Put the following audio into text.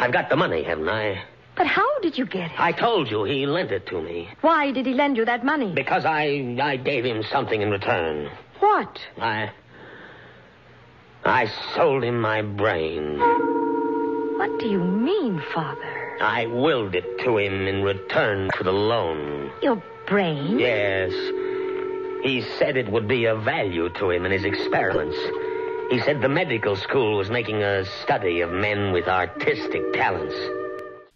I've got the money, haven't I? But how did you get it? I told you he lent it to me. Why did he lend you that money? Because I gave him something in return. What? I sold him my brain. What do you mean, Father? I willed it to him in return for the loan. Your brain? Yes. He said it would be of value to him in his experiments. He said the medical school was making a study of men with artistic talents.